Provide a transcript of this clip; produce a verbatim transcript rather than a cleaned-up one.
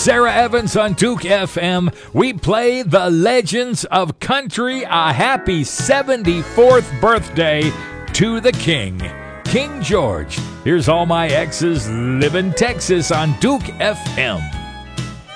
Sarah Evans on Duke F M. We play the legends of country. A happy seventy-fourth birthday to the King, King George. Here's All My Exes Live in Texas on Duke F M.